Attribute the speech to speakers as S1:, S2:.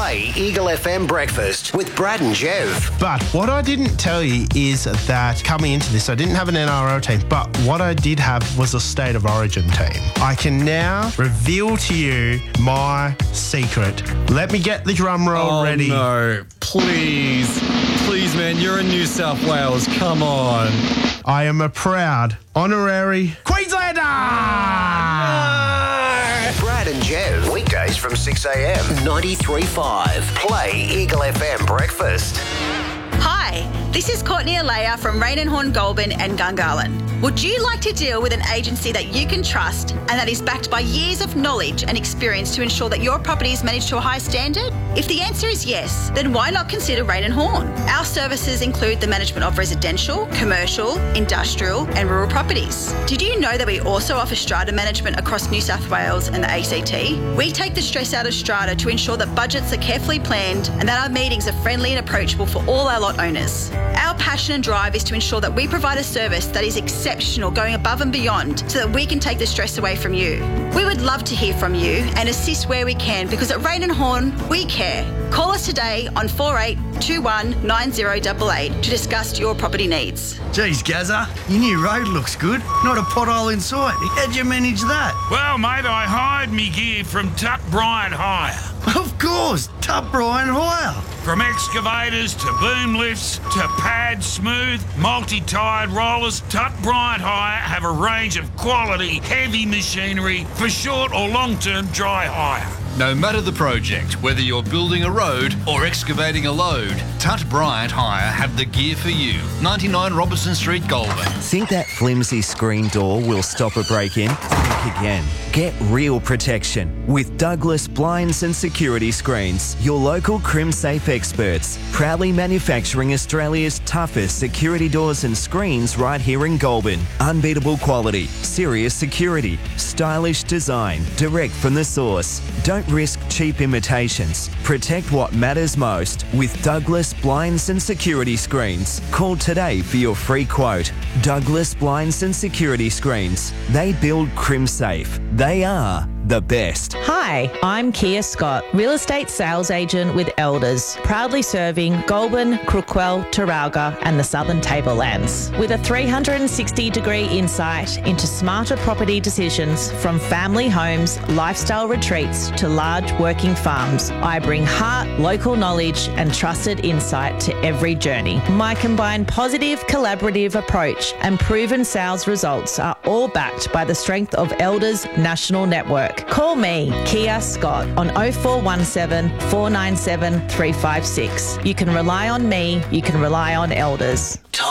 S1: Play Eagle FM Breakfast with Brad and Jev.
S2: But what I didn't tell you is that coming into this, I didn't have an NRL team, but what I did have was a State of Origin team. I can now reveal to you my secret. Let me get the drum roll ready.
S3: Oh, no. Please, man, you're in New South Wales. Come on.
S2: I am a proud honorary Queenslander!
S1: Brad and Jev, weekdays from 6 a.m. 93.5. Play Eagle FM Breakfast.
S4: Hi, this is Courtney Alea from Rain and Horn Goulburn and Gungahlin. Would you like to deal with an agency that you can trust and that is backed by years of knowledge and experience to ensure that your property is managed to a high standard? If the answer is yes, then why not consider Rain and Horn? Our services include the management of residential, commercial, industrial and rural properties. Did you know that we also offer strata management across New South Wales and the ACT? We take the stress out of strata to ensure that budgets are carefully planned and that our meetings are friendly and approachable for all our lot owners. Our passion and drive is to ensure that we provide a service that is exceptional, going above and beyond, so that we can take the stress away from you. We would love to hear from you and assist where we can, because at Rain and Horn, we care. Call us today on 4821 9088 to discuss your property needs.
S5: Geez, Gazza, your new road looks good. Not a pothole in sight. How'd you manage that?
S6: Well, mate, I hired me gear from Tuck Bryant Hire.
S5: Of course, Tuck Bryant Hire.
S6: From excavators to boom lifts to pad smooth, multi-tired rollers, Tuck Bryant Hire have a range of quality, heavy machinery for short or long-term dry hire.
S7: No matter the project, whether you're building a road or excavating a load, Tutt Bryant Hire have the gear for you. 99 Robertson Street, Goulburn.
S8: Think that flimsy screen door will stop a break-in? Think again. Get real protection with Douglas Blinds and Security Screens, your local CrimSafe experts, proudly manufacturing Australia's toughest security doors and screens right here in Goulburn. Unbeatable quality, serious security, stylish design, direct from the source. Don't risk cheap imitations. Protect what matters most with Douglas Blinds and Security Screens. Call today for your free quote. Douglas Blinds and Security Screens. They build CrimSafe. They are the best.
S9: Hi, I'm Kia Scott, real estate sales agent with Elders, proudly serving Goulburn, Crookwell, Taralga and the Southern Tablelands. With a 360-degree insight into smarter property decisions from family homes, lifestyle retreats to large working farms, I bring heart, local knowledge and trusted insight to every journey. My combined positive, collaborative approach and proven sales results are all backed by the strength of Elders National Network. Call me, Kia Scott, on 0417 497 356. You can rely on me, you can rely on Elders.